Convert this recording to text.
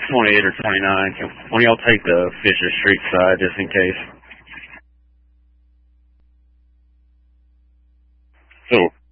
28 or 29. When y'all take the Fisher Street side, just in case. So